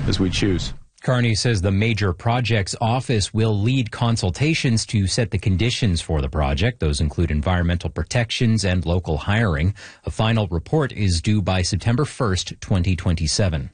as we choose. Carney says the Major Projects Office will lead consultations to set the conditions for the project. Those include environmental protections and local hiring. A final report is due by September 1st, 2027.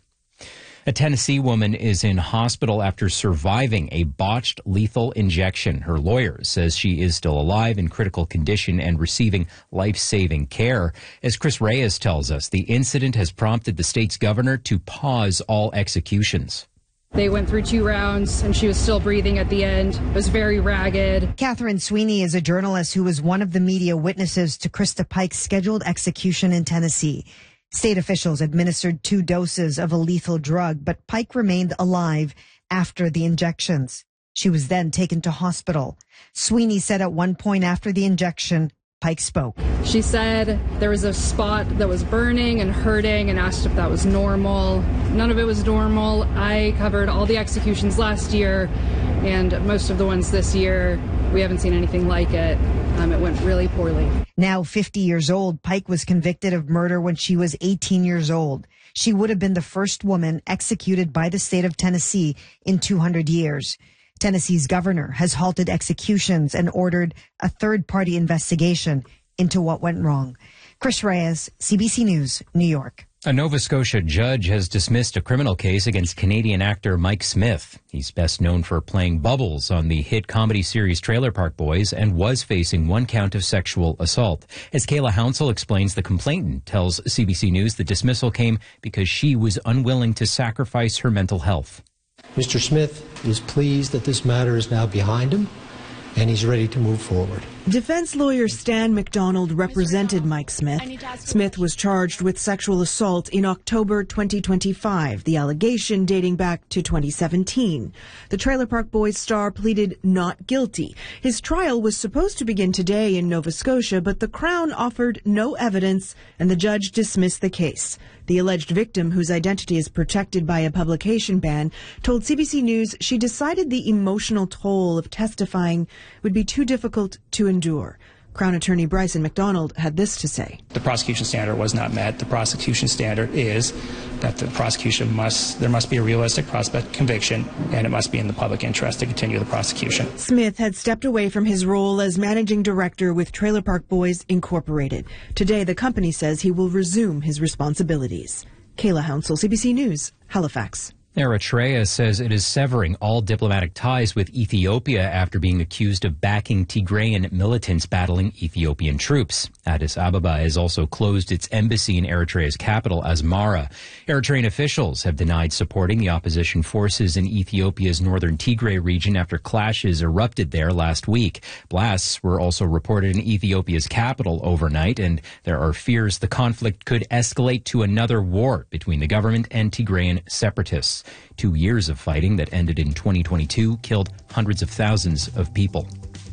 A Tennessee woman is in hospital after surviving a botched lethal injection. Her lawyer says she is still alive in critical condition and receiving life-saving care. As Chris Reyes tells us, the incident has prompted the state's governor to pause all executions. They went through 2 rounds, and she was still breathing at the end. It was very ragged. Catherine Sweeney is a journalist who was one of the media witnesses to Krista Pike's scheduled execution in Tennessee. State officials administered 2 doses of a lethal drug, but Pike remained alive after the injections. She was then taken to hospital. Sweeney said at one point after the injection, Pike spoke. She said there was a spot that was burning and hurting and asked if that was normal. None of it was normal. I covered all the executions last year and most of the ones this year. We haven't seen anything like it. It went really poorly. Now 50 years old, Pike was convicted of murder when she was 18 years old. She would have been the first woman executed by the state of Tennessee in 200 years. Tennessee's governor has halted executions and ordered a third-party investigation into what went wrong. Chris Reyes, CBC News, New York. A Nova Scotia judge has dismissed a criminal case against Canadian actor Mike Smith. He's best known for playing Bubbles on the hit comedy series Trailer Park Boys and was facing 1 count of sexual assault. As Kayla Hounsell explains, the complainant tells CBC News the dismissal came because she was unwilling to sacrifice her mental health. Mr. Smith is pleased that this matter is now behind him, and he's ready to move forward. Defense lawyer Stan McDonald represented Mike Smith. Smith was charged with sexual assault in October 2025, the allegation dating back to 2017. The Trailer Park Boys star pleaded not guilty. His trial was supposed to begin today in Nova Scotia, but the Crown offered no evidence, and the judge dismissed the case. The alleged victim, whose identity is protected by a publication ban, told CBC News she decided the emotional toll of testifying would be too difficult to endure. Crown Attorney Bryson McDonald had this to say. The prosecution standard was not met. The prosecution standard is that the prosecution there must be a realistic prospect of conviction, and it must be in the public interest to continue the prosecution. Smith had stepped away from his role as managing director with Trailer Park Boys Incorporated. Today, the company says he will resume his responsibilities. Kayla Hounsell, CBC News, Halifax. Eritrea says it is severing all diplomatic ties with Ethiopia after being accused of backing Tigrayan militants battling Ethiopian troops. Addis Ababa has also closed its embassy in Eritrea's capital, Asmara. Eritrean officials have denied supporting the opposition forces in Ethiopia's northern Tigray region after clashes erupted there last week. Blasts were also reported in Ethiopia's capital overnight, and there are fears the conflict could escalate to another war between the government and Tigrayan separatists. 2 years of fighting that ended in 2022 killed hundreds of thousands of people.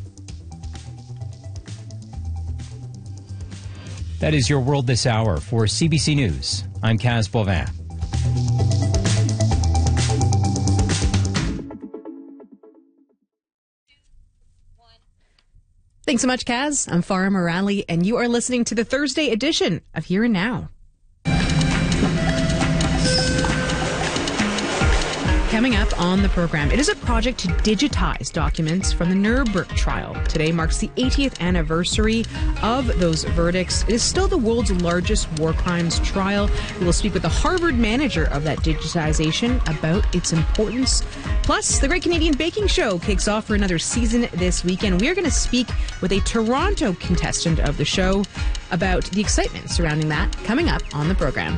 That is your world this hour. For CBC News, I'm Kaz Bovin. Thanks so much, Kaz. I'm Farah Morali, and you are listening to the Thursday edition of Here and Now. Coming up on the program, it is a project to digitize documents from the Nuremberg trial. Today marks the 80th anniversary of those verdicts. It is still the world's largest war crimes trial. We will speak with the Harvard manager of that digitization about its importance. Plus, the Great Canadian Baking Show kicks off for another season this weekend. We are going to speak with a Toronto contestant of the show about the excitement surrounding that coming up on the program.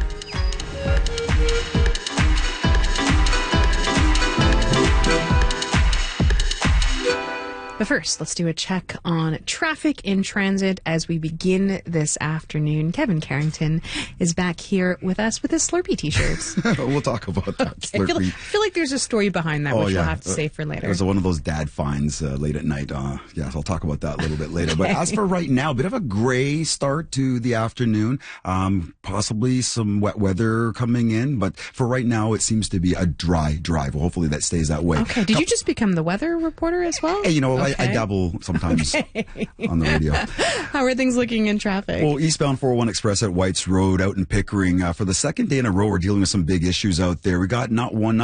But first, let's do a check on traffic in transit as we begin this afternoon. Kevin Carrington is back here with us with his Slurpee t-shirts. We'll talk about that. Slurpee. I feel like there's a story behind that, which we'll have to save for later. It was one of those dad finds late at night. So I'll talk about that a little bit later. But as for right now, a bit of a gray start to the afternoon. Possibly some wet weather coming in. But for right now, it seems to be a dry drive. Well, hopefully that stays that way. Okay. Did you just become the weather reporter as well? Hey, you know, I dabble sometimes on the radio. How are things looking in traffic? Well, eastbound 401 Express at Whites Road out in Pickering. For the second day in a row, we're dealing with some big issues out there. We got not one,